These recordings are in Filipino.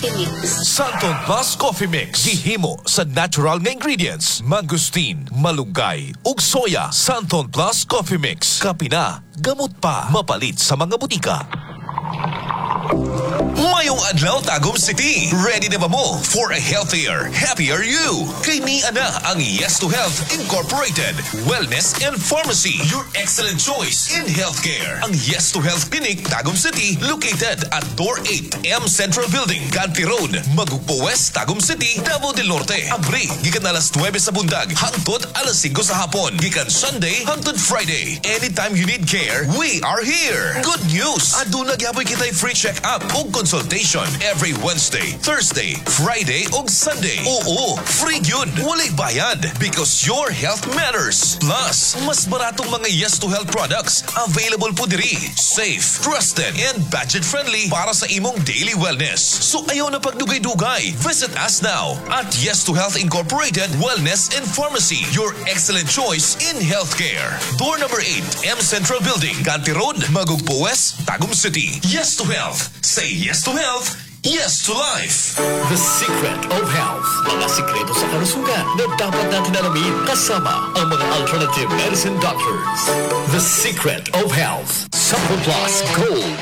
Coffee Mix. Santon Plus Coffee Mix. Gihimo sa natural nga ingredients. Mangustin, malunggay, ug soya. Santon Plus Coffee Mix. Kape na, gamot pa. Mapalit sa mga butika. Mayong adlaw Tagum City. Ready na ba mo for a healthier, happier you? Kay ni ana ang Yes to Health Incorporated Wellness and Pharmacy. Your excellent choice in healthcare. Ang Yes to Health Clinic Tagum City located at Door 8 M Central Building, Ganti Road, Magugpo West, Tagum City, Davao del Norte. Abri gikan alas 9 sa bundag hangtod alas 5 sa hapon. Gikan Sunday hangtod Friday. Anytime you need care, we are here. Good news! Aduna gyaboy kitay free check-up o consultation every Wednesday, Thursday, Friday ug Sunday. Oo, free yun. Walay bayad because your health matters. Plus, mas baratong mga Yes to Health products available po diri. Safe, trusted, and budget-friendly para sa imong daily wellness. So ayaw na pagdugay-dugay. Visit us now at Yes to Health Incorporated Wellness and Pharmacy. Your excellent choice in healthcare. Door number 8, M Central Building, Ganti Road, Magugpo West, Tagum City. Yes to Health. Say yes to health. Yes to life. The Secret of Health. Mga sikreto sa kalusugan na dapat natin alamin kasama ang mga alternative medicine doctors. The Secret of Health. Sample Plus Gold.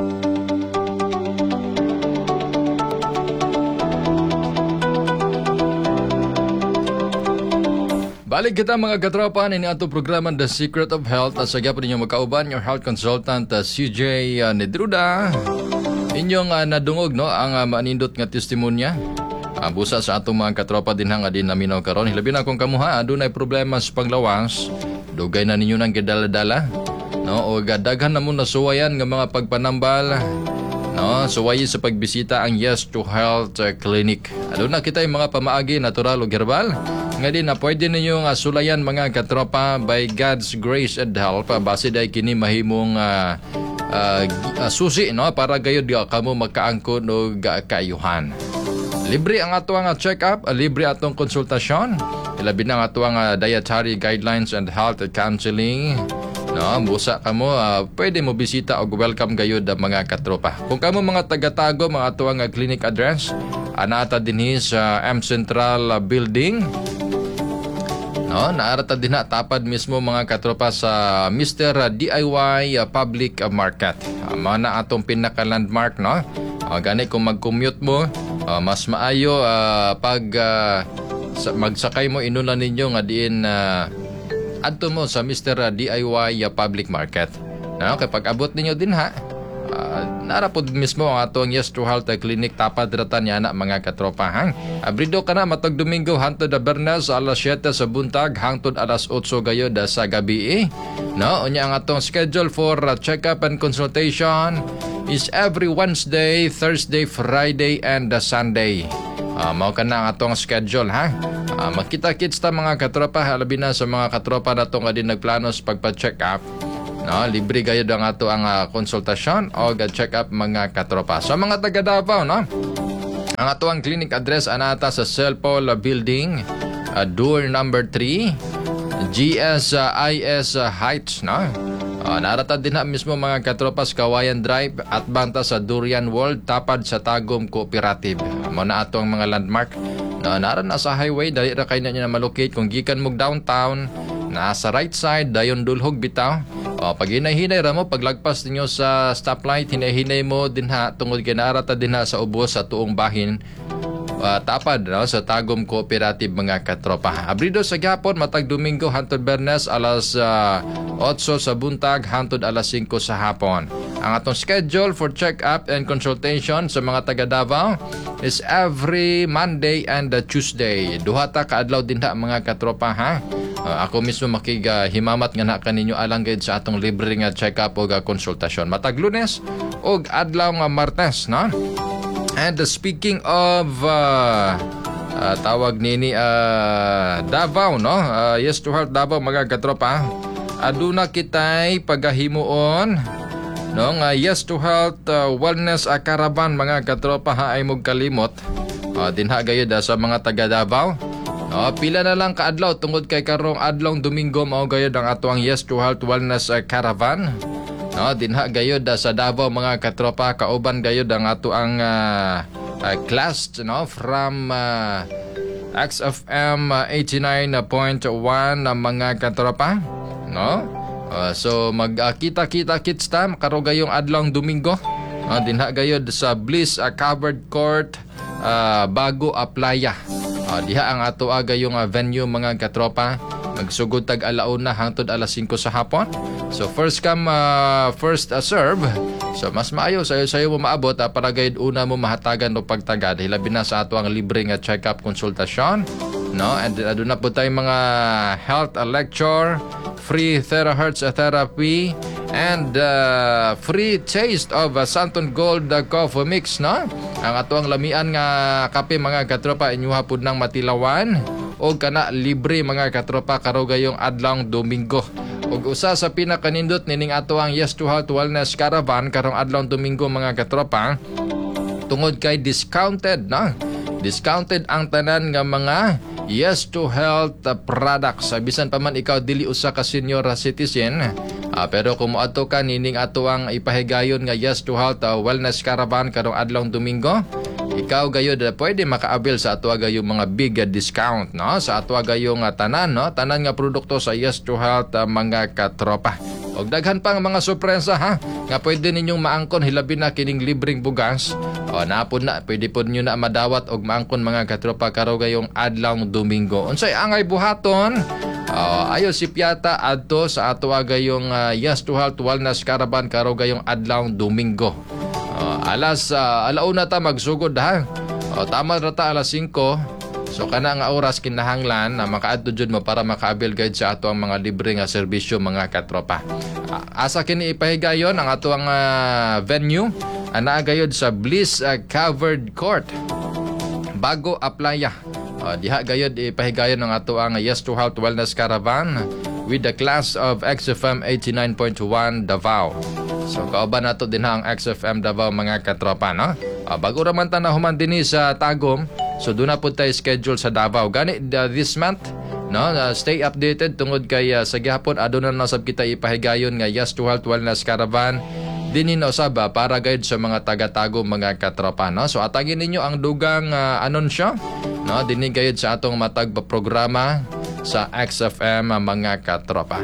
Balik kita mga katropa ni ato programa The Secret of Health. At sagya po ninyo magkauban your health consultant CJ Nedruda. Inyong nadungog no ang manindot nga testimonya. Busa sa atong mga katropa din nga din naminaw karon. Hilabi na kung kamuha adunay problema sa panglawas. Dugay na ninyo nang gidala-dala. No o gadaghan na mo nasuwayan nga mga pagpanambal. No, suwayi sa pagbisita ang Yes to Health Clinic. Aduna kita yung mga pamaagi natural o herbal. Nga din na pwede ninyong sulayan mga katropa by God's grace and help. Base dahil kini mahimong susi no para gayud kamo magkaangkon o kaayuhan. Libre ang ato ang check-up, libre atong konsultasyon. Ilabi na ang ato ang dietary guidelines and health counseling. No, busa kamo pwede mo bisita o welcome gayud mga katropa. Kung kamo mga taga-Tago, mga ato ang clinic address, anata dinhi sa M Central Building. No, naarata din na tapad mismo mga katropa sa Mr. DIY Public Market. Mga na atong pinaka-landmark, no? Gani kung mag-commute mo, mas maayo pag magsakay mo inuna ninyo nga diin adto mo sa Mr. DIY Public Market. No, kapag abot ninyo din ha, narapod mismo ang atong Yes to Health Clinic tapad ratan niya na mga katropa hang. Abrido ka na matag Domingo hangtod Bernas alas 7 sa buntag hangtod alas 8 gayod sa gabi. No, unya ang atong schedule for check-up and consultation is every Wednesday, Thursday, Friday, and Sunday. Mao ka na ang atong schedule ha. Magkita-kits ta mga katropa halabi na sa mga katropa na itong din nagplano sa pagpa-check up. No, libre gayud ang ato ang konsultasyon o check up mga katropa. Sa mga taga Davao no. Ang ato ang clinic address anata sa Selpol Building, door number 3, GSIS Heights no. Narata din na mismo mga katropa sa Kawayan Drive at banta sa Durian World tapad sa Tagum Cooperative. Mo na ato ang mga landmark. Naran na sa highway dali ra kay na niya malocate kung gikan mo downtown nasa right side dayon dulhog bitaw. Pag hinahinay ra mo paglagpas ninyo sa stoplight hinahinay mo dinha tungod kay naarata dinha sa ubos sa tuong bahin. Tapad no, sa Tagum Cooperative mga katropa. Abrido sa gapon matag Domingo hangtod Bernes alas 8 sa buntag hangtod alas 5 sa hapon. Ang atong schedule for check-up and consultation sa mga taga Davao is every Monday and Tuesday. Duha ta ka adlaw dinha mga katropa ha. Ako mismo makigahimamat nga na kaninyo alang gayud sa atong libre nga check-up o konsultasyon matag Lunes ug adlaw nga Martes no. And speaking of tawag nini Davao no, Yes to Health Davao mga katropa. Aduna kitay pagahimuon no nga Yes to Health Wellness Caravan mga katropa ha ay mog kalimot. Dinha gayud sa mga taga Davao. Pila na lang kaadlaw tungod kay karong adlong Domingo mao gayud ang ato ang Yes to Health Wellness Caravan. Dinha gayud sa Davao mga katropa kauban gayud ang ato ang class from XFM 89.1 mga katropa, no? So magkita-kita-kits ta karugayong adlong Domingo, dinha gayod sa Bliss Covered Court, Bago Playa. Diha ang ato gayong venue mga katropa. Magsugod tag alauna hangtod alas 5 sa hapon. So first come first serve. So mas maayo sayo mo maabot para gayud una mo mahatagan o pagtagad hilabi na sa ato ang libre nga check-up konsultasyon, no? And aduna po tay mga health lecture, free terahertz therapy, and free taste of Santon Gold Coffee Mix, no? Ang ato ang lamian nga kape mga katropa inyuha pud nang matilawan o kana libre mga katropa karugayong adlong Domingo. Ug usa sa pinakanindot nining ato ang Yes to Health Wellness Caravan karong adlong Domingo mga katropa, tungod kay discounted, na discounted ang tanan nga mga Yes to Health products. Bisan pa man ikaw dili usa ka senior citizen, pero kung moadto ka nining ato ang ipahigayon nga Yes to Health Wellness Caravan karong adlong Domingo, ikaw gayud pwede makaabil sa ato gayong mga big discount, no? Sa ato gayong tanan, no? Tanan nga produkto sa Yes to Health mga katropa. Og daghan pang mga sorpresa nga pwede ninyong maangkon hilabi na kining libreng bugas. Napon na pwede pod nyo na madawat og maangkon mga katropa karugayong adlong Domingo. Unsay angay buhaton? Ayo si Piata adto sa ato gayong Yes to Health Wellness Caravan karugayong adlong Domingo. Alauna ta magsugod tama ra ta alas 5. So kana nga oras kinahanglan na makaadto jud mo para makaabil guide sa ato ang mga libre nga serbisyo mga katropa. Asa kini ipahigayon ang ato ang venue ana gayod sa Bliss Covered Court, Bago Playa. Diha gayod ipahigayon ang ato ang Yes to Health Wellness Caravan with the class of XFM 89.1 Davao. So kauban nato din ang XFM Davao mga katropa, no? Bago raman ta na human dinhi sa Tagum, so doon na po tayo schedule sa Davao. Gani this month, no? Stay updated tungod kay sa gihapon aduna na sab kita ipahigayon nga Yes to Health Wellness Caravan dinhi na usab para guide sa mga taga-Tagum mga katropa, no? So atagin ninyo ang dugang anunsyo, no? Dinhi gayud sa atong matag programa sa XFM mga katropa.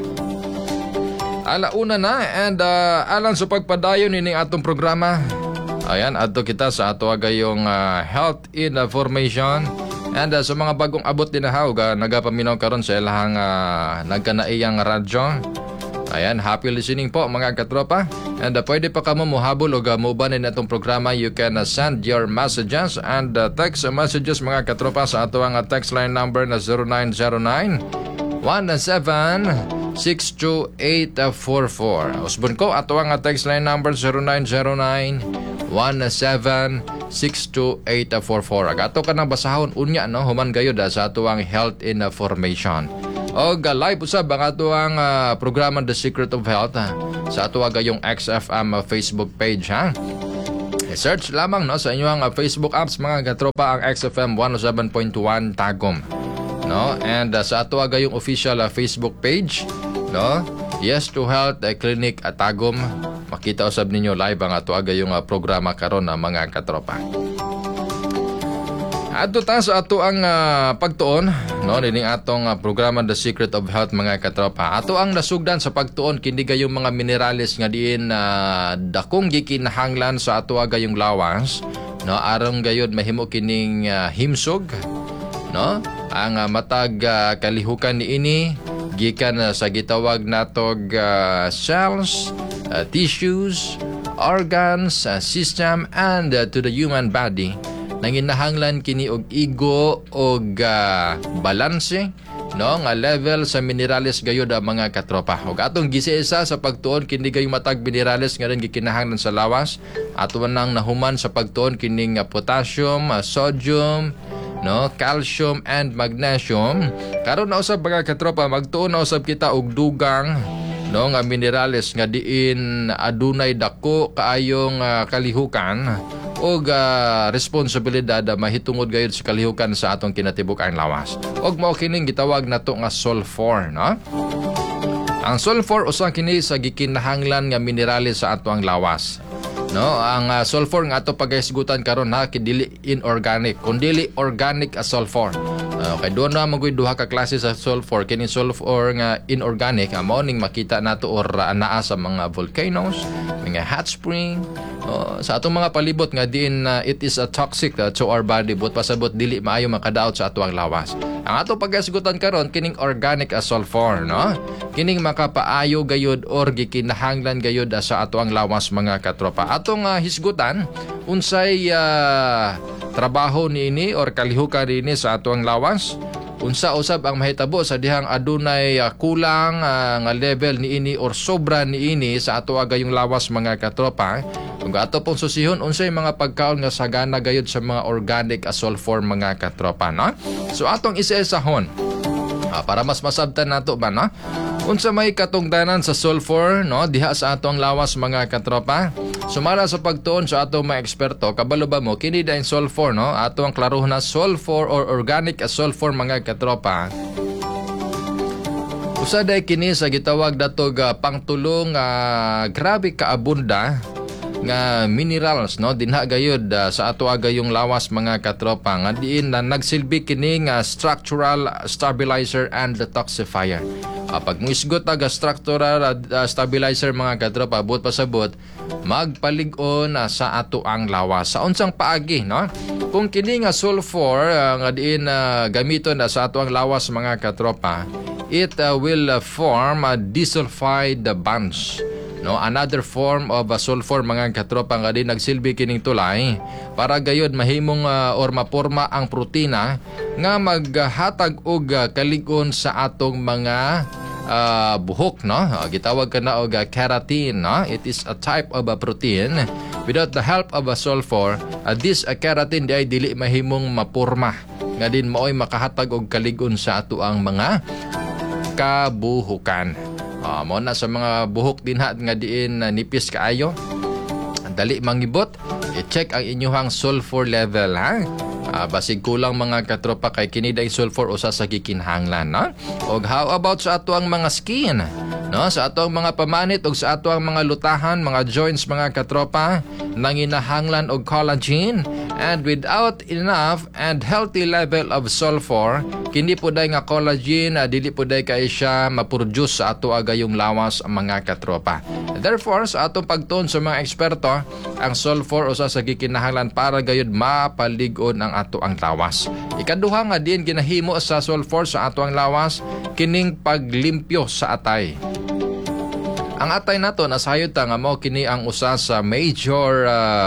Alauna na and alang sa pagpadayon nining atong programa. Ayan, adto kita sa ato gayong health information and sa mga bagong abot din na nagapaminaw karon sa ilahang nagkanaiyang radyo. Ayan, happy listening po mga katropa. And pwede pa kamo mohabol o mubanin natong programa. You can send your messages and text messages mga katropa sa ato ang text line number na 0909 1762-844. Usbon ko, ato ang text line number 0909-1762-844. Agato ka na basahon unya, no? Human gayod sa ato ang health information. O live usab ang ato ang programa The Secret of Health sa ato gayong XFM Facebook page, search lamang, no, sa inyong Facebook apps mga katropa ang XFM 107.1 Tagum. No, and sa ato gayong official Facebook page, no, Yes to Health Clinic at Tagum, makita usab ninyo live ang ato gayong programa karon mga katropa. Adto ta sa ato ang pagtuon, no, nining atong programa The Secret of Health mga katropa. Ato ang nasugdan sa pagtuon kindi gayong mga minerales nga diin dakong gikinahanglan sa ato gayong lawas, no, aron gayud mahimo kining himsog, no, ang matag kalihukan niini gikan sa gitawag natog cells, tissues, organs, system and to the human body. Nanginahanglan kini og igo og balanse, no, nga level sa minerales gayud mga katropa. Og atong gisiisa sa pagtuon kini gayong matag minerales nga rin gikinahanglan sa lawas. Ato nang nahuman sa pagtuon kining potassium, sodium, no, calcium and magnesium. Karon na usab mga katropa, magtuon na usab kita og dugang, no, nga minerales nga diin adunay dako kaayong kalihukan og responsibilidad mahitungod gayud sa kalihukan sa atong kinatibuk-ang lawas. Og mao kining gitawag nato nga sulfur, no? Ang sulfur usa kini sa gikinahanglan nga minerales sa atong lawas. no, ang sulfur nga ato pagahisgutan karon ha dili inorganic, kun dili organic as sulfur. Okay, doon na magoy duha ka klase sa sulfur. Kini sulfur nga inorganic mao ning makita nato or anaa sa mga volcanoes, mga hot spring, sa atong mga palibot nga diin it is a toxic to our body but pasabot dili maayo makadaot sa ato ang lawas. Ang ato pagahisgutan karon kining organic as sulfur, no? Kining makapaayo gayud or gikinahanglan gayud sa ato ang lawas mga katropa. Atong hisgutan unsay trabaho niini or kalihukan niini sa ato ang lawas. Unsa usab ang mahitabo sa dihang adunay kulang nga level niini or sobra niini sa ato gayong lawas mga katropa. Kung ato pong susihon unsay mga pagkaon nga sagana gayud sa mga organic as sulfur mga katropa, no? So atong isa-isahon para mas masabtan nato ba, no? Unsa may katungdanan sa sulfur, no, diha sa atong lawas mga katropa. Sumala sa pagtuon sa atong mga eksperto, kabalo ba mo kini daing sulfur, no? Atong klaruhon na sulfur or organic as sulfur mga katropa. Usa day kini sa gitawag datog pangtulong grabe kaabunda nga minerals, no, dinha gayud sa ato gayong lawas mga katropa nga diin na nagsilbi kini nga structural stabilizer and detoxifier. Pag muisgot structural stabilizer mga katropa but pasabot magpalig-on sa ato ang lawas sa unsang paagi, no? Kung kini nga sulfur nga diin gamiton sa ato ang lawas mga katropa, it will form disulfide bonds, no, another form of sulfur mga katropa nga din nagsilbi kining tulay para gayud mahimong or maporma ang protina nga maghatag og kalig-on sa atong mga buhok, no? Gitawag kana og keratin, no? It is a type of a protein. Without the help of a sulfur, this keratin di ay dili mahimong maporma nga din maoy makahatag og kalig-on sa ato ang mga kabuhukan. Mo na sa mga buhok dinha nga diin nipis kaayo, dali mangibot, i-check ang inyong sulfur level, ha? Basig kulang mga katropa kay kini day sulfur usa sa gikinahanglan, no? Og how about sa ato ang mga skin, no? Sa ato ang mga pamanit og sa ato ang mga lutahan, mga joints mga katropa, nanginahanglan og collagen, and without enough and healthy level of sulfur, kini po day nga collagen dili po day kay siya maproduce sa ato agayong lawas mga katropa. Therefore, sa atong pagtuon sa mga eksperto, ang sulfur usa sa gikinahanglan para gayud mapalig-on ang ato ang lawas. Ikaduha nga din ginahimo sa sulfur sa ato ang lawas kining paglimpyo sa atay. Ang atay nato nasayod ta nga mao kini ang usa sa major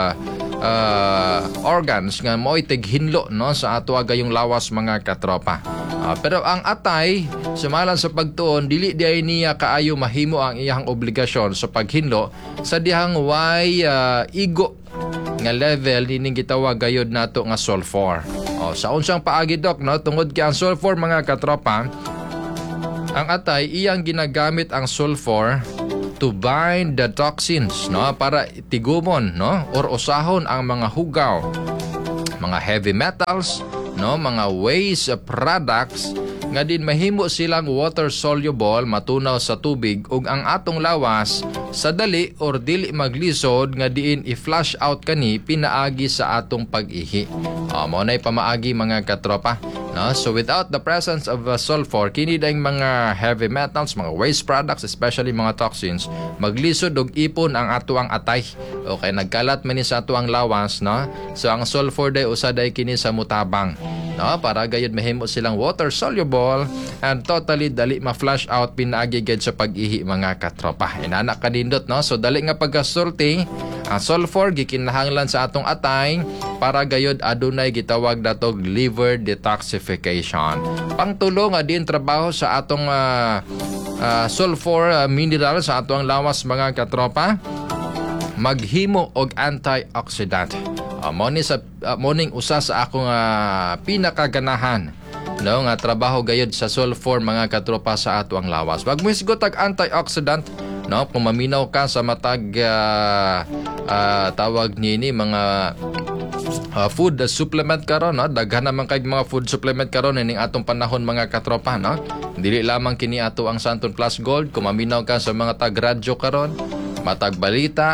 organs nga mo'y tighinlo, no, sa ato agayong lawas mga katropa. Pero ang atay sumalan sa pagtuon dili diay niya kaayo mahimo ang iyang obligasyon sa paghinlo sa dihang way igo nga level nining gitawag gayud nato nga sulfur. Sa unsang paagi dok, no, tungod kay ang sulfur mga katropa, ang atay iyang ginagamit ang sulfur to bind the toxins, no, para tigumon, no, or usahon ang mga hugaw, mga heavy metals, no, mga waste products nga din mahimo silang water soluble, matunaw sa tubig, ug ang atong lawas sa dali or dili maglisod nga diin i-flush out kani pinaagi sa atong pag-ihi. Mao nay pamaagi mga katropa, no? So without the presence of sulfur, kini daing mga heavy metals, mga waste products, especially mga toxins, maglisod og ipon ang ato ang atay. Okay, nagkalat man ni sa ato ang lawas, no? So ang sulfur day usa day kini sa mutabang, no, para gayud mahimo silang water soluble and totally dali ma-flush out pinaagi gid sa pag-ihi mga katropa. Inana kanindot, no? So dali nga pagkasulti ang sulfur gikinahanglan sa atong atay para gayud adunay gitawag datog liver detoxification. Pangtulo nga din trabaho sa atong sulfur mineral sa atong lawas mga katropa, maghimo og antioxidant. Morning usa sa akong pinakaganahan, no, nga trabaho gayud sa sulfur mga katropa sa ato ang lawas. Pag misgot ag antioxidant, no, kung maminaw ka sa matag tawag nini mga food supplement karon, no, daghan naman kay mga food supplement karon ining atong panahon mga katropa, no. Dili lamang kini ato ang Santon Plus Gold, kung maminaw ka sa mga tag radyo karon, matag balita,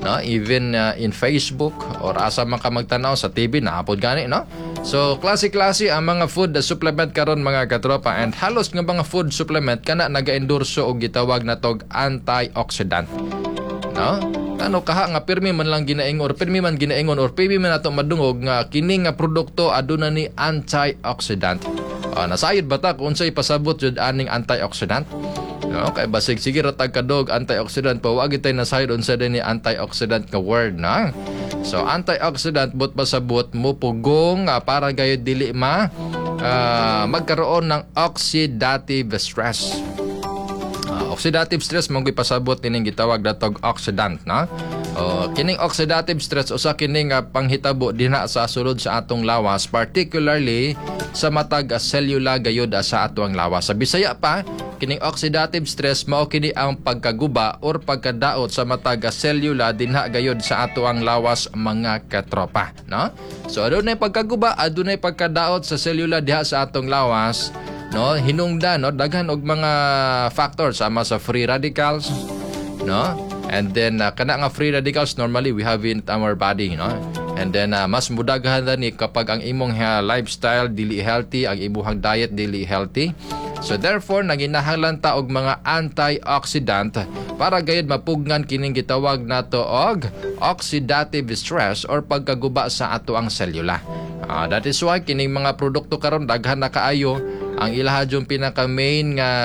no, even in Facebook or asa man ka magtanaw sa TV naapod gani, no. So klase-klase ang mga food supplement karon mga katropa, and halos nga mga food supplement kana naga-endorso og gitawag na tog antioxidant, no. Ano kaha nga pirmi man lang ginaingon or pirmi man nato madungog nga kini nga produkto aduna ni antioxidant. Nasayod bata kung unsay pasabot jud aning antioxidant? No, kay basig sige ratag kadog antioxidant pa wa gitay nasayod unsa din ni antioxidant nga word, na. So antioxidant but pasabot mo pugong para gayud dili magkaroon ng oxidative stress. Oxidative stress mong pasabot nining gitawag datog oxidant, na. Kining oxidative stress usa kining panghitabo dinha sa sulod sa atong lawas, particularly sa matag selula gayud sa atong lawas. Sa Bisaya pa, kining oxidative stress mao kini ang pagkaguba or pagkadaot sa matag selula dinha gayud sa atong lawas mga katropa, no. So adunay pagkaguba, adunay pagkadaot sa selula diha sa atong lawas, no. Hinungdan, no, daghan og mga factors sama sa free radicals, no. And then kana nga free radicals normally we have in our body, no. And then mas mudaghan ni kapag ang imong lifestyle dili healthy, ang imong diet dili healthy. So therefore naginahanglan ta og mga antioxidant para gayud mapugnan kining gitawag nato og oxidative stress or pagkaguba sa ato ang selula. That is why kining mga produkto karon daghan na kaayo ang ilaha jung pinaka main nga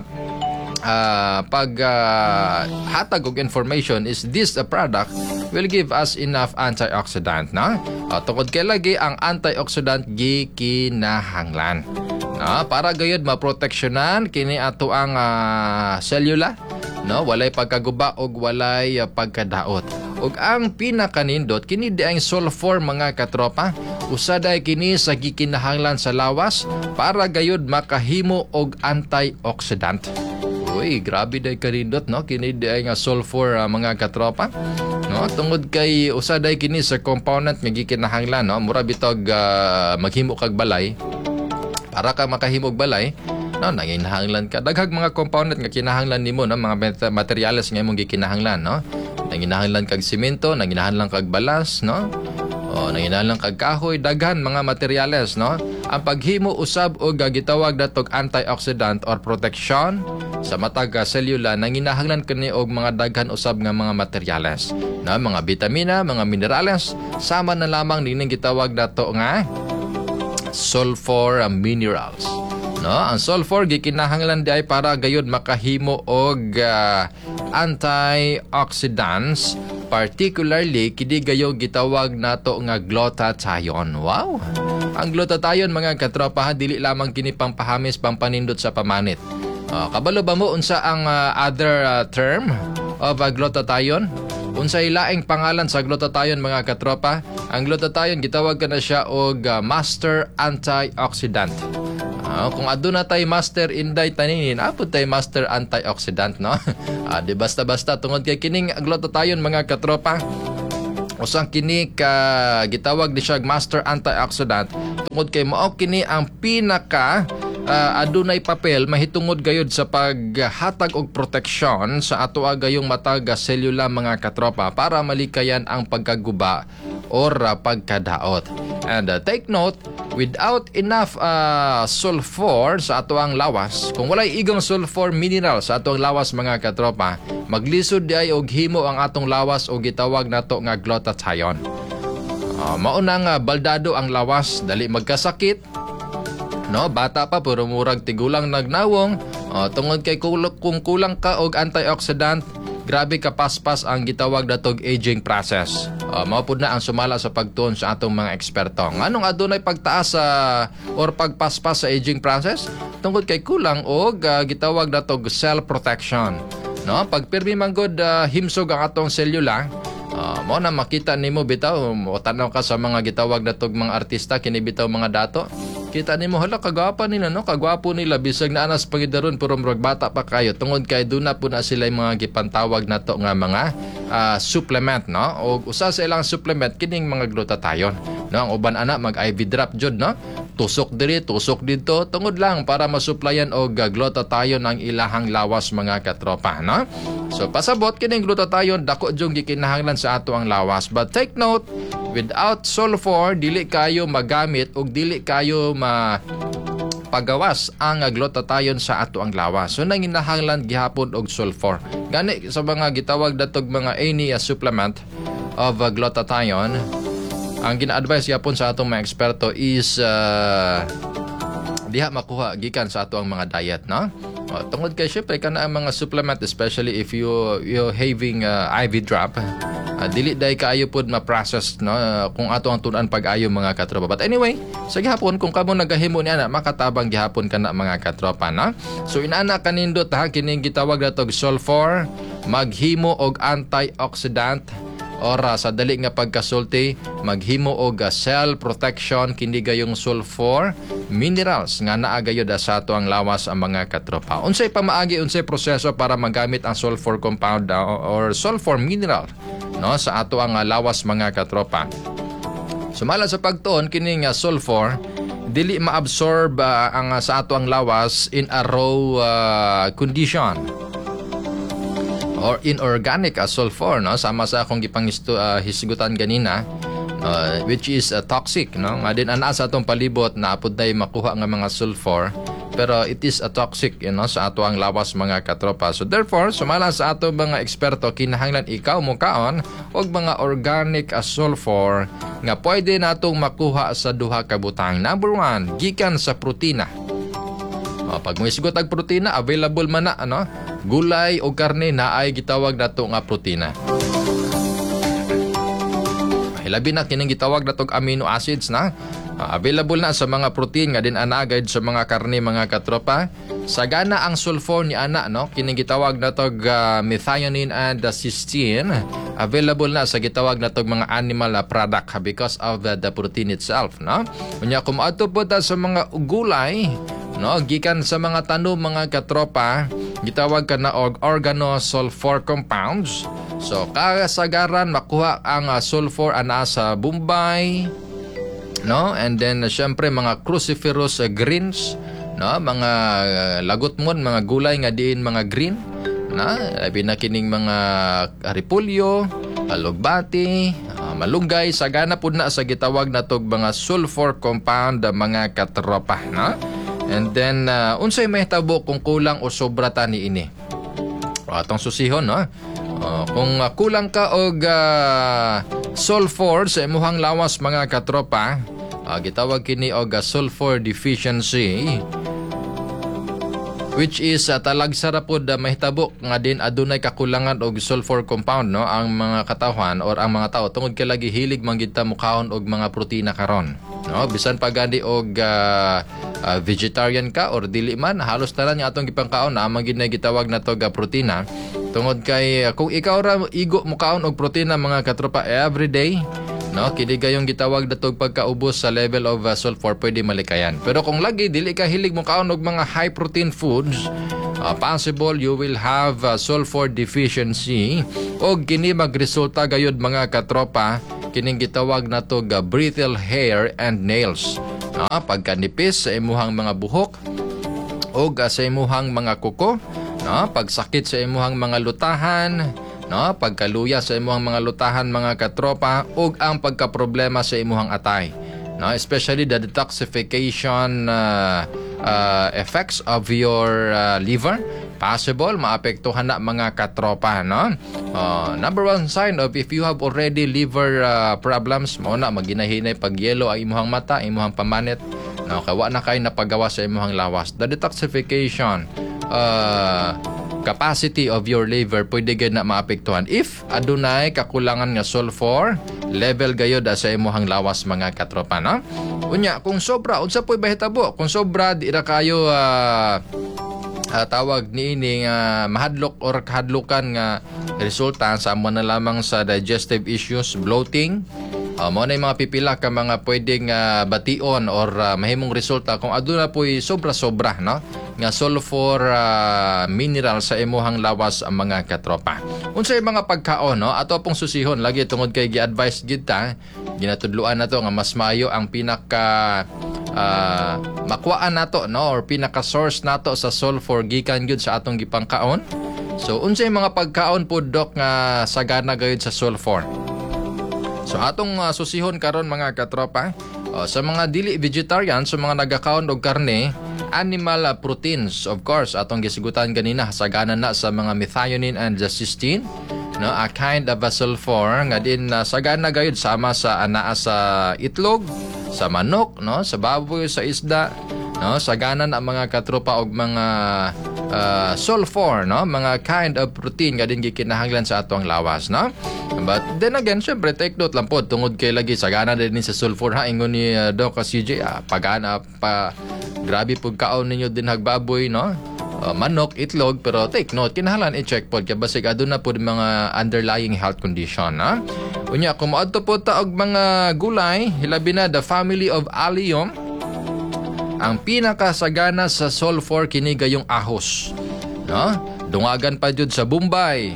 hatag og information is this product will give us enough antioxidant, na. Tungod kay lagi ang antioxidant gikinahanglan, na, para gayud maproteksyonan kini ato ang selula, no, walay pagkaguba og walay pagkadaot. Ug ang pinakanindot kini di ang sulfur mga katropa, usaday kini sa gikinahanglan sa lawas para gayud makahimo og antioxidant. Uy, grabe day karindot, no, kini di ay nga sulfur mga katropa, no, tungod kay usaday kini sa component nga gikinahanglan, no, mura bitog maghimo kag balay. Para ka makahimo og balay, no, nanginahanglan ka daghang mga component nga kinahanglan nimo, no, mga materyales nga imong gikinahanglan, no. Nanginahanglan kag semento, nanginahanglan kag balas, no. Nanginahanglan kag kahoy, daghan mga materyales, no. Ang paghimo usab og gitawag natog antioxidant or protection sa matag selula, nanginahanglan kani og mga daghan usab nga mga materyales, na mga bitamina, mga minerales, sama na lamang nining gitawag nato nga sulfur minerals, no. Ang sulfur gikinahanglan di ay para gayud makahimo og antioxidants, particularly kini gayud gitawag nato nga glutathione. Wow, ang glutathione mga katropa dili lamang kini pampahamis, pampanindot sa pamanit. Kabalo ba mo unsa ang other term of glutathione? Unsa ilaing pangalan sa glutathione mga katropa? Ang glutathione gitawag kana siya og master antioxidant. Kung aduna tay master inday taninin, apod tay master antioxidant, no. Di basta-basta tungod kay kining glutathione mga katropa, usang kini ka gitawag ni siya master antioxidant tungod kay mao kini ang pinaka adunay papel mahitungod gayud sa paghatag og proteksyon sa ato gayong matag selula mga katropa para malikayan ang pagkaguba or pagkadaot. And take note, without enough sulfur sa ato ang lawas, kung walay igong sulfur mineral sa ato ang lawas mga katropa, maglisod di ay og himo ang atong lawas o gitawag nato nga glutathione. Maunang baldado ang lawas, dali magkasakit, no, bata pa pero murag tigulang nagnawong. Tungod kay kung kulang ka og antioxidant, grabe kapaspas ang gitawag natog aging process. Mao pud na ang sumala sa pagtuon sa atong mga eksperto. Nganong adunay pagtaas or pagpaspas sa aging process? Tungod kay kulang og gitawag natog cell protection, no. Pag pirmi man gud himsog ang atong selula, mo na makita nimo bitaw o tanaw ka sa mga gitawag natog mga artista kini bitaw mga dato. Kita nimo hala kagwapa nila, no, kagwapo nila bisag na anas pangidaron pero murag bata pa kayo tungod kay duna po na sila mga gipantawag nato nga mga supplement, no. O usa sa ilang supplement kining mga glutathione, No, ang uban ana mag IV drop jud, no? Tusok diri, tusok dito, tungod lang para masuplayan og glutathione ang ilahang lawas mga katropa, no? So pasabot kining glutathione dako jud gikinahanglan sa ato ang lawas. But take note, without sulfur dili kayo magamit og dili kayo pagawas ang glutathione sa ato ang lawas. So nanginahanglan gihapon og sulfur. Gani sa mga gitawag datog mga any supplement of glutathione, ang gina-advise yapon sa atong mga eksperto is diha makuha gikan sa ato ang mga diet, no? Tungod kay syempre kana ang mga supplement, especially if you having IV drop, dili day kaayo pod ma-process, no, kung ato ang tun-an pag-ayo mga katropa. But anyway, sa gihapon kung kamo nagahimo ni ana makatabang gihapon kana mga katropa, no? So inana kanindot ha kining gitawag natog sulfur, maghimo og antioxidant or sa dali nga pagkasulti maghimo og cell protection kini gayong sulfur minerals nga naa gayud sa ato ang lawas ang mga katropa. Unsay pamaagi, unsay proseso para magamit ang sulfur compound or sulfur mineral, no, sa ato ang lawas mga katropa. Sumala sa pagtuon kining sulfur dili maabsorb ang sa ato ang lawas in a raw condition or inorganic sulfur, no, sama sa akong hisgutan ganina, which is toxic, no, nga din ana sa atong palibot na apod day makuha nga mga sulfur, pero it is toxic, you know, sa ato ang lawas mga katropa. So therefore sumala sa ato mga eksperto kinahanglan ikaw mo kaon og mga organic sulfur nga pwede natong makuha sa duha ka butang. Number 1, gikan sa protina. Pag mo isgot ang protina, available man na, ano, gulay o karne na ay gitawag nato nga protina. Hilabi na kining gitawag natong amino acids, na available na sa mga protein nga din anagad sa mga karne mga katropa. Sagana ang sulfur ni ana, no, kining gitawag natog methionine and cysteine, available na sa gitawag natog mga animal product because of the protein itself, no. Unya kung adto po ta sa mga gulay, no, gikan sa mga tanom mga katropa, gitawag ka na organosulfur compounds. So kasagaran makuha ang sulfur ana sa bombay, no, and then syempre mga cruciferous greens, no, mga lagot mon, mga gulay nga diin mga green, na labi na kining mga repolyo, alugbati, malunggay, sagana pud na sa gitawag natog mga sulfur compound mga katropa, no. And then unsay mahitabo kung kulang o sobra ta ni ini? Atong susihon, no. Kung kulang ka og sulfur sa imuhang lawas mga katropa, gitawag kini og sulfur deficiency, which is talagsara pod mahitabo nga din adunay kakulangan og sulfur compound, no, ang mga katawhan or ang mga tao tungod kay lagi hilig man gid ta mukaon og mga protina karon, no, bisan pa gani og vegetarian ka or dili man, halos tanan nga atong gipangkaon na man gid na gitawag natog protina. Tungod kay kung ikaw ra igo mukaon og protina mga katropa everyday, no, kini gayong gitawag natog pagkaubos sa level of sulfur pwede malikayan. Pero kung lagi dili ka hilig mukaon og mga high protein foods, possible you will have sulfur deficiency o kini magresulta gayud mga katropa kining gitawag natog brittle hair and nails, no, pagkanipis sa imuhang mga buhok o sa imuhang mga kuko, no, pagsakit sa imuhang mga lutahan, no, pagkaluya sa imuhang mga lutahan mga katropa, ug ang pagkaproblema sa imuhang atay, no, especially the detoxification effects of your liver, possible maapektuhan na mga katropa, no. Number 1 sign of if you have already liver problems, mo na maginahinay pag yellow ang imuhang mata, imuhang pamanit, no, kawa na kay napagawa sa imuhang lawas. The detoxification capacity of your liver pwede gayud na maapektuhan if adunay kakulangan nga sulfur level gayud sa imuhang lawas mga katropa, no. Unya kung sobra, unsa poy bahitabo? Kung sobra di ra kayo tawag niini mahadlok or kahadlukan nga resulta sa amo na lamang sa digestive issues, bloating, Mao na yung mga pipila ka mga pwedeng bation or mahimong resulta kung aduna po'y sobra-sobra, no? Nga sulfur mineral sa imuhang lawas ang mga katropa. Unsay mga pagkaon, no? Ato pong susihon lagi tungod kay gi-advise gid ta, ginatudluan nato nga mas maayo ang pinaka makuhaan nato, no, or pinaka source nato sa sulfur gikan gyud sa atong gipangkaon. So unsay mga pagkaon po dok nga sagana gayud sa sulfur? So atong susihon karon mga katropa, sa mga dili vegetarian, sa mga nagakaon og karne, animal proteins, of course, atong gisigutan ganina sagana na sa mga methionine and cysteine, no, a kind of a sulfur nga din sagana gayud sama sa anaa sa itlog, sa manok, no, sa baboy, sa isda, no, sagana na mga katropa og mga sulfur, no, mga kind of protein nga din gikinahanglan sa atong lawas, no. But then again, syempre take note lang po tungod kay lagi sagana din sa sulfur ha ingon ni Doc CJ, pagana pa grabe pud kaon ninyo din hagbaboy, no. Manok, itlog, pero take note kinahanglan i-check pod kay basig aduna pud mga underlying health condition, ha. Unya kung moadto po ta og mga gulay, hilabi na the family of allium, ang pinakasagana sa sulfur kini gayong ahos, no. Dungagan pa jud sa Bombay,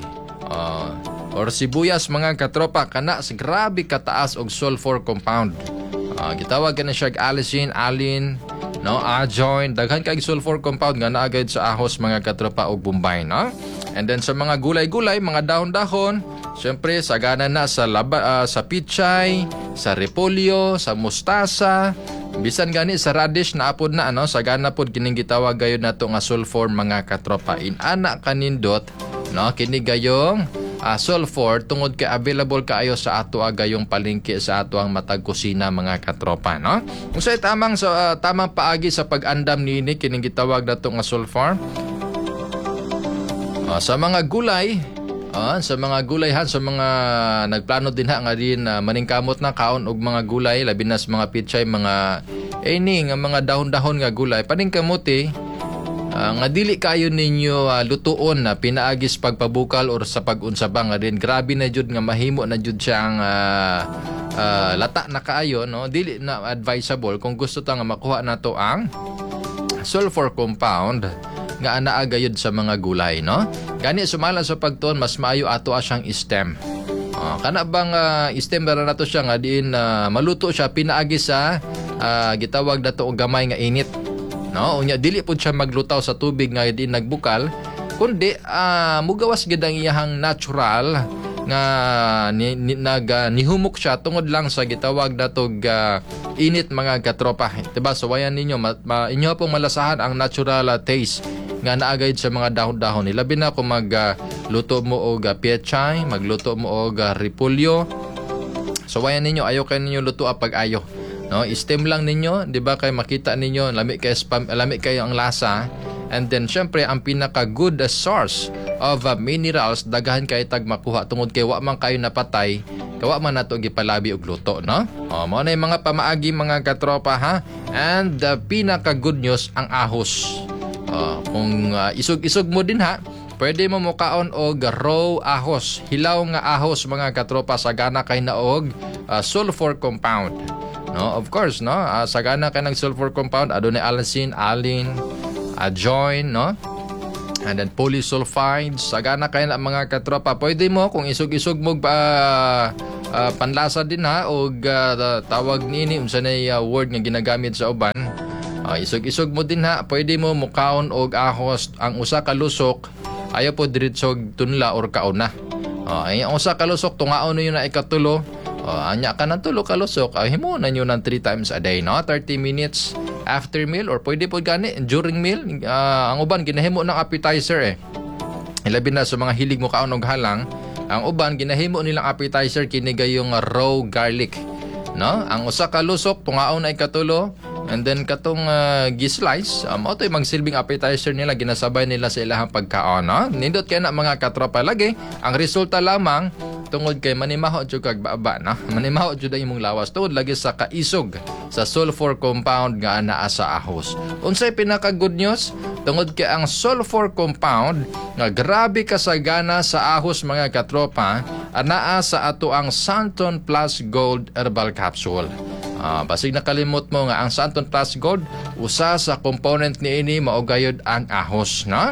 or sibuyas mga katropa, kana sa grabe kataas og sulfur compound. Gitawag na siya allicin, alin, no, ajoin, daghan kay sulfur compound nga naa gayud sa ahos mga katropa og Bombay, no. And then sa mga gulay-gulay, mga dahon-dahon, syempre sagana na sa sa pichay, sa repolyo, sa mustasa, bisan gani sa radish na apod na, ano, sagana pod kining gitawag gayud nato nga sulfur mga katropa. Inana kanindot, no, kini gayong sulfur tungod kay available kaayo sa ato gayong palengke sa ato ang matag kusina mga katropa, no. Unsay tamang tamang paagi sa pag-andam niini kining gitawag nato nga sulfur? Sa mga gulay, sa mga gulay sa mga nagplano din nga din maningkamot na kaon og mga gulay labi na sa mga pichay, mga nga mga dahon-dahon nga gulay paningkamuti, nga dili kayo ninyo lutuon na pinaagis pagpabukal or sa pag-unsa ba nga din grabe na jud nga mahimo na jud siya ang lata na kaayo, no. Dili na advisable kung gusto ta nga makuha nato ang sulfur compound nga anaa gayud sa mga gulay, no. Gani sumala sa pagtuon mas maayo ato siyang stem. Kana bang stem ra nato siya nga diin maluto siya pinaagi sa gitawag nato og gamay nga init, no. Unya dili pud siya maglutaw sa tubig nga diin nagbukal, kundi mugawas gid ang iyahang natural nga nihumok siya tungod lang sa gitawag natog init mga katropa, diba? So wayan ninyo inyo pong malasahan ang natural taste nga naagay sa mga dahon-dahon. Labi na kung magluto mo og pechay, magluto mo og repolyo. So wayan ninyo, ayo kay ninyo luto pag ayo, no. Stem lang ninyo, di ba, kay makita ninyo lami kayo ang lasa. And then syempre ang pinaka good source of minerals daghan kay tag makuha tungod kay wa man kayo napatay, kawa man nato gipalabi og luto, no. Mao na yung mga pamaagi mga katropa, ha. And the pinaka good news ang ahos. Kung isog-isog mo din, ha, pwede mo mukaon og raw ahos, hilaw nga ahos mga katropa, sagana kay naog sulfur compound, no. Of course, no, sagana kay nag sulfur compound adunay allicin, alin, ajoin, no, and then polysulfides, sagana kay na mga katropa. Pwede mo kung isog-isog mo panlasa din, ha, og tawag nini unsa nay word nga ginagamit sa uban. Isog-isog mo din, ha, pwede mo mukaon og ahos. Ang usa ka lusok ayo po diretsog tunla or kauna. Ang usa ka lusok tungaon niyo na ikatulo. Anya ka ng tulo ka lusok, himo na niyo ng 3 times a day, no. 30 minutes after meal or pwede po gani during meal. Ang uban ginahimo ng appetizer, ilabi na sa mga hilig mo kaon og halang. Ang uban ginahimo nilang appetizer kini gayong raw garlic, no. Ang usa ka lusok tungaon na ikatulo. And then katong gislice, mao to'y magsilbing appetizer nila, ginasabay nila sa ilahang pagkaon, no? Nindot kay na mga katropa lagi, ang resulta lamang tungod kay manimaho jud kag baba, no? Manimaho jud ang imong lawas tungod lagi sa kaisog sa sulfur compound nga anaa sa ahos. Unsay pinaka good news? Tungod kay ang sulfur compound nga grabe kasagana sa ahos mga katropa, anaa sa ato ang Santon Plus Gold Herbal Capsule. Basig nakalimot mo nga ang Santon Plus Gold, usa sa component niini maugayod ang ahos, no?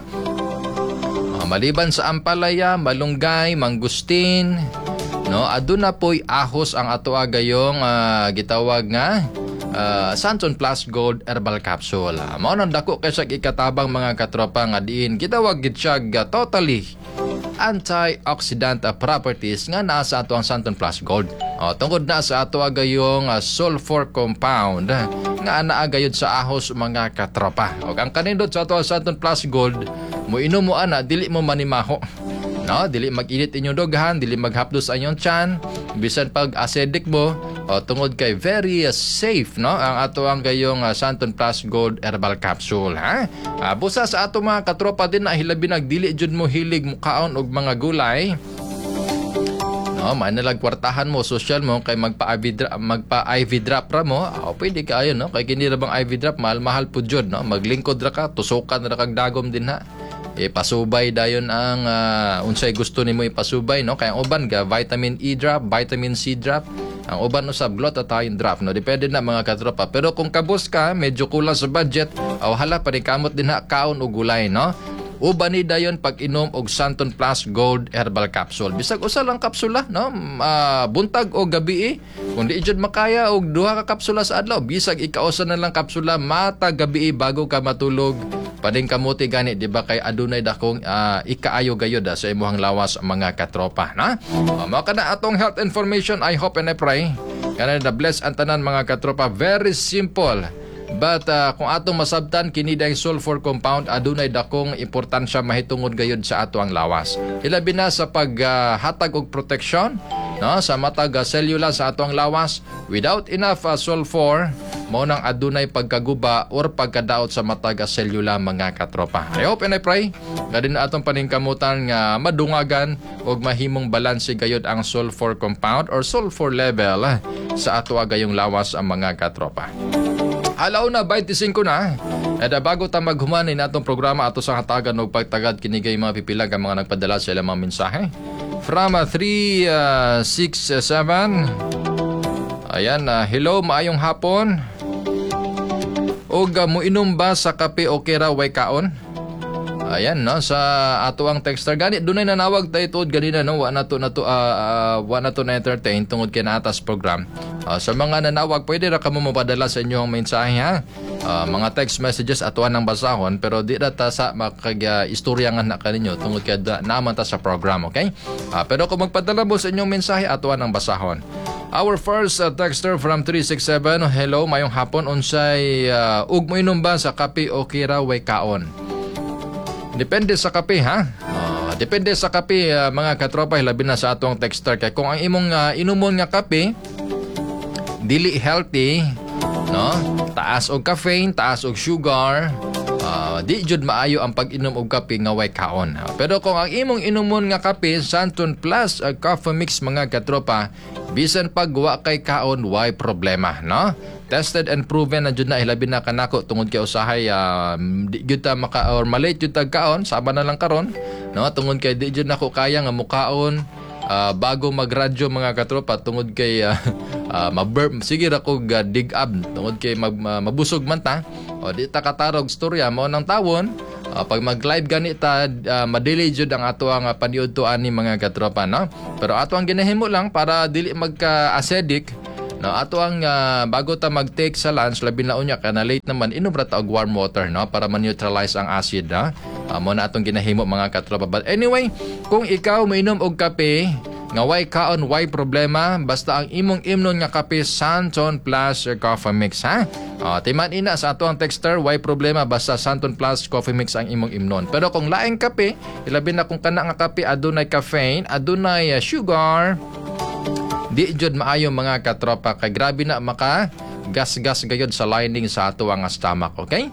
Maliban sa ampalaya, malunggay, mangustin, no, aduna po'y ahos ang ato gayong gitawag nga Santon Plus Gold Herbal Capsule. Mao nang dako kay sa ikatabang mga katropa nga diin gitawag gid siya totally antioxidant properties nga naa sa ato ang Santon Plus Gold. Tungod na sa ato gayong sulfur compound nga anaa gayud sa ahos mga katropa. Og ang kanindot sa ato ang Santon Plus Gold, mo inom mo ana dili mo manimaho. No, dili mag-init inyong dughan, dili maghapdos ang inyong tiyan, bisan pag acidic mo, tungod kay very safe, no, ang ato ang gayong Santon Plus Gold Herbal Capsule, ha. Busa sa ato mga katropa din na hilabi nagdili jud mo hilig mukaon og mga gulay. No, manalag kwartahan mo, social mo kay magpa-IV drop ra mo. Pwede ka ayon, no, kay kini ra bang IV drop mahal pud jud, no. Maglingkod ra ka, tusukan ra kag dagom din ha. Pasubay dayon ang unsay gusto nimo ipasubay, no, kay ang uban ga vitamin E drop, vitamin C drop, ang uban usab glutathione drop, no, depende na mga katropa. Pero kung kabus ka, medyo kulang sa budget, hala pa ni kamot din ha kaon og gulay, no. Uban ni dayon pag inom og Santon Plus Gold Herbal Capsule. Bisag usa lang kapsula, no, buntag o gabi, kung di jud makaya og duha ka kapsula sa adlaw, bisag ikausa na lang kapsula mata gabi bago ka matulog. Pading kamuti gani, di ba, kay adunay dakong ikaayo gayod sa imuhang lawas mga katropa, na? Mao kana atong health information, I hope and I pray kana na bless ang tanan mga katropa. Very simple. But kung atong masabtan kini dayong sulfur compound, adunay dakong importansya mahitungod gayud sa ato ang lawas. Ilabi na sa paghatag og protection, no, sa matag selula sa ato ang lawas. Without enough sulfur, mao nang adunay pagkaguba or pagkadaot sa matag selula mga katropa. I hope and I pray nga din atong paningkamutan nga madungagan og mahimong balanse gayud ang sulfur compound or sulfur level sa ato gayong lawas ang mga katropa. Alaw na 25 na. Bago ta maghuman ni natong programa ato sa hatagan og pagtagad kini kay mga pipilang ka mga nagpadala sa ilang mga mensahe. From 367. Ayan, hello, maayong hapon. Og moinom ba sa kape o kera way kaon? Ayan, no, sa ato ang texter gani dunay nanawag tayo tuod ganina, no, wa na to na entertain tungod kay naatas program. Sa mga nanawag, pwede ra kamo mapadala sa inyong mensahe, ha. Mga text messages atuan ng basahon, pero di ra ta sa makag-istoryangan na kaninyo tungod kay naman ta sa program, okay? Pero kung magpadala mo sa inyong mensahe, atuan ng basahon. Our first texter from 367, hello, mayong hapon, unsay ug mo inom ba sa kape o kira way kaon? Depende sa kape, ha? Depende sa kape, mga katropa, labi na sa atong texter. Kaya kung ang imong inumon nga kape, dili healthy, no? Taas og caffeine, taas og sugar, di jud maayo ang pag-inom og kape nga way kaon. Pero kung ang imong inumon nga kape, Santon Plus Coffee Mix mga katropa, bisan pag wa kay kaon, way problema, no? Tested and proven na jud na hilabi na kanako tungod kay usahay di jud ta maka or malate jud tag kaon, sama na lang karon, no? Tungod kay di jud nako kaya nga mukaon bago magradyo mga katropa tungod kay sige ra ko dig up tungod kay mabusog man ta, o di ta katarog storya mao nang tawon. Pag mag-live ganita, madelay jud ang ato ang paniud to ani mga katropa, no? Pero ato ang ginahimo lang para dili magka-acidic, no, ato ang bago ta mag-take sa lunch, labi na unya kana late naman, inom ra ta og warm water, no, para ma-neutralize ang acid, ha. Mo na atong ginahimo mga katropa. But anyway, kung ikaw mainom og kape nga way kaon, way problema, basta ang imong imnon nga kape Santon Plus Coffee Mix, ha. Timan ina sa ato ang texter, way problema, basta Santon Plus Coffee Mix ang imong imnon. Pero kung laing kape, ilabi na kung kana nga kape adunay caffeine, adunay sugar, di jud maayo mga katropa, kay grabe na maka gas-gas gayud sa lining sa ato ang stomach, okay?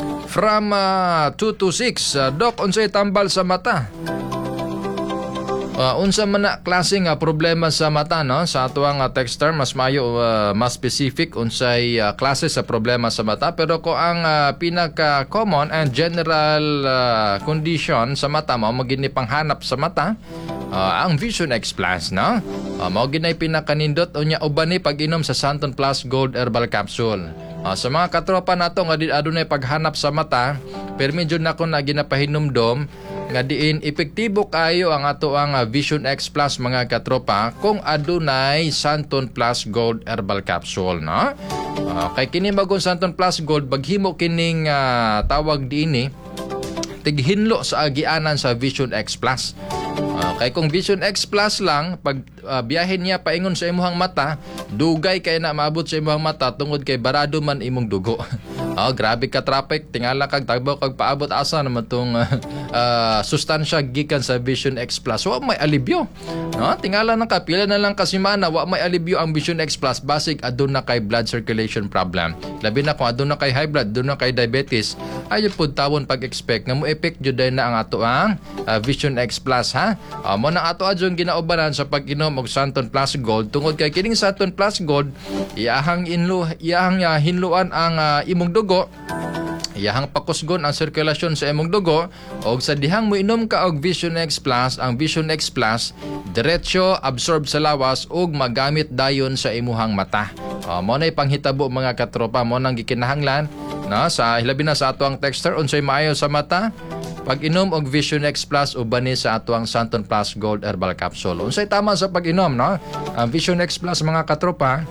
From 226, Doc, unsay tambal sa mata? Unsa man na klaseng problema sa mata, no? Sa ato ang texter mas mayo mas specific unsay klase sa problema sa mata, pero ko ang pinaka common and general condition sa mata mao magini panghanap sa mata, ang Vision X Plus, no? Mao ginay pinakanindot unya uban ni pag-inom sa Santon Plus Gold Herbal Capsule. Sa mga katropa nato nga adunay paghanap sa mata, permi jud nako na ginapahinumdom nga diin epektibo kayo ang ato ang Vision X Plus mga katropa kung adunay Santon Plus Gold Herbal Capsule, no? Kay kini bagong Santon Plus Gold baghimo kining tawag diini tighinlo sa agianan sa Vision X Plus. Kay kung Vision X Plus lang, pag biyahin niya paingon sa imuhang mata, dugay kay na maabot sa imuhang mata tungod kay barado man imong dugo. Grabe ka traffic, tingala kag tagbaw kag paabot asa naman tong sustansya gikan sa Vision X Plus. Wa may alibyo. No? Tingala nang kapila na lang kasimana, wa may alibyo ang Vision X Plus basig aduna kay blood circulation problem. Labi na kung aduna kay high blood, aduna kay diabetes, ayo pud tawon pag-expect nga mo effect jud na ang ato ang Vision X Plus, ha. Mo na ato adjong ginaubanan sa pag-inom og Santon Plus Gold tungod kay kining Santon Plus Gold iyahang hinluan ang imong dugo, iyahang pakusgon ang sirkulasyon sa imong dugo, og sa dihang mo inom ka og Vision X Plus, ang Vision X Plus diretso absorb sa lawas ug magamit dayon sa imuhang mata. Mo nay panghitabo mga katropa, mo nang gikinahanglan na sa hilabi na sa ato ang texter unsay maayo sa mata, pag-inom og Vision X Plus uban ni sa ato ang Santon Plus Gold Herbal Capsule. Unsay tama sa pag-inom, no? Ang Vision X Plus mga katropa,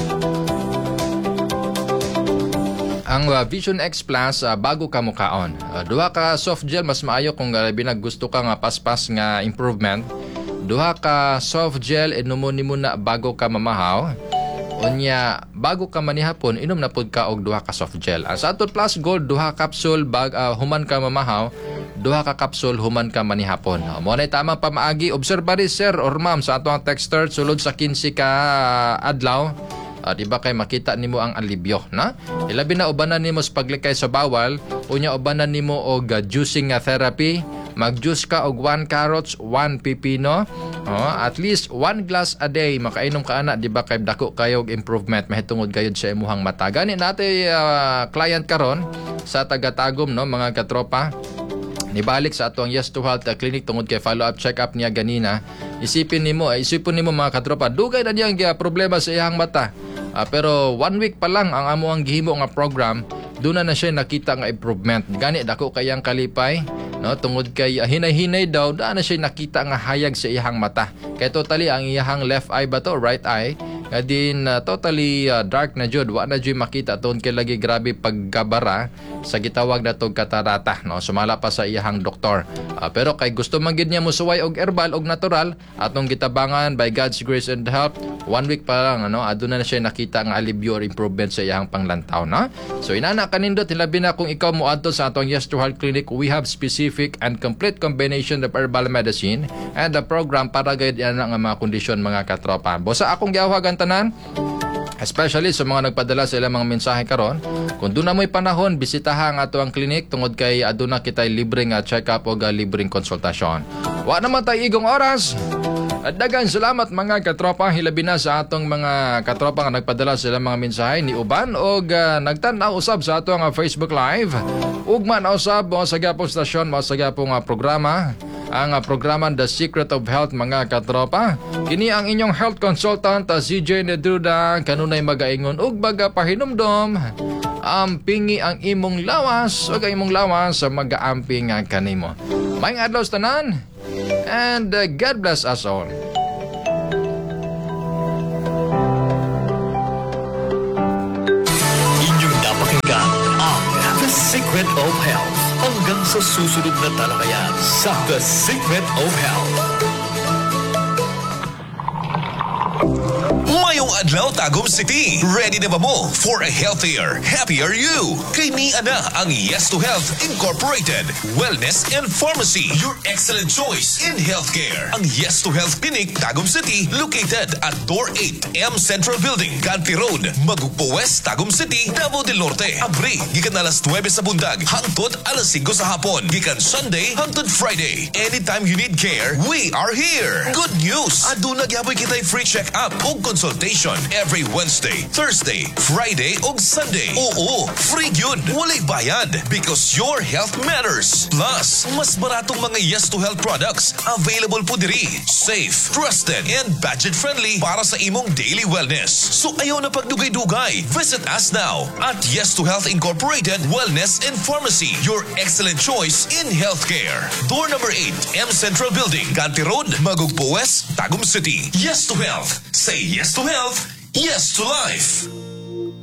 ang Vision X Plus bago ka mukaon. Duha ka soft gel mas maayo kung binag gusto ka nga paspas nga improvement. Duha ka soft gel inumo nimo na bago ka mamahaw. Unya bago ka manihapon inom na pud ka og duha ka soft gel. Ang Santon Plus Gold duha capsule human ka mamahaw, duha ka capsule human ka manihapon. Mo nay tamang pamaagi. Obserba ri sir or ma'am sa ato ang texter sulod sa 15 ka adlaw. Diba kay makita nimo ang alibyo, na? Ilabi na ubanan nimo sa paglikay sa bawal, unya ubanan nimo og juicing therapy. Mag-juice ka og 1 carrots, 1 pipino, at least 1 glass a day makainom ka ana, di ba kay dako kayo og improvement mahitungod gayud sa imuhang mata. Gani natay client karon sa taga-Tagum, no, mga katropa. Nibalik sa atong Yes to Health clinic tungod kay follow-up check-up niya ganina. Isipin nimo mga katropa, dugay na niyang problema sa iyang mata. Pero 1 week pa lang ang amo ang gihimo nga program, doon na siya nakita nga improvement. Gani dako kayang kalipay, no, tungod kay hinay-hinay daw na siya nakita nga hayag sa iyang mata. Kay totally ang iyang left eye ba to, right eye, nga din totally dark na jud, wa na jud makita tungod kay lagi grabe pagkabara sa gitawag na tog katarata, no. Sumala pa sa iyang doktor. Pero kay gusto man gid niya mosuway og herbal og natural atong gitabangan by God's grace and help, 1 week pa lang, ano, aduna na siya nakita nga alibyo or improvement sa iyang panglantaw, no. So inana kanindot hilabi na kung ikaw moadto sa atong Yes to Health clinic, we have specific and complete combination of herbal medicine and the program para gayud yan ang mga kondisyon mga katropa. Bosa akong giawagan tanan, especially sa mga nagpadala sa ilang mga mensahe karon, kung doon na mo'y panahon, bisitaha ang ato ang klinik tungod kay aduna kitay libreng check-up o libreng konsultasyon. Wa naman tayo igong oras. At dagan salamat mga katropa, hilabi na sa atong mga katropa nga nagpadala sa ilang mga mensahe ni uban o nagtanaw usab sa atong Facebook Live. Ugma na usab mo sa gapong stasyon, mo sa gapong programa. Ang programa The Secret of Health mga katropa. Kini ang inyong health consultant CJ Nedruda, kanunay magaingon ug baga pahinumdom. Ampingi ang imong lawas o imong lawas sa mag-aamping kanimo. Maayong adlaw sa tanan and God bless us all. Inyong napakinggan ang The Secret of Health. Hanggang sa susunod na talakayan sa The Secret of Health. May Mayong adlaw Tagum City. Ready na ba mo for a healthier, happier you? Kay ni ana ang Yes to Health Incorporated Wellness and Pharmacy. Your excellent choice in healthcare. Ang Yes to Health Clinic Tagum City located at Door 8 M Central Building, Ganti Road, Magugpo West, Tagum City, Davao del Norte. Abri gikan alas 9 sa bundag hangtod alas 5 sa hapon. Gikan Sunday hangtod Friday. Anytime you need care, we are here. Good news! Aduna gyaboy kitay free check-up o consultation every Wednesday, Thursday, Friday o Sunday. Oo, free yun. Walay bayad because your health matters. Plus, mas baratong mga Yes to Health products available po diri. Safe, trusted, and budget-friendly para sa imong daily wellness. So ayaw na pagdugay-dugay. Visit us now at Yes to Health Incorporated Wellness and Pharmacy. Your excellent choice in healthcare. Door number 8, M Central Building, Ganti Road, Magugpo West, Tagum City. Yes to Health. Say yes to health. Yes to life.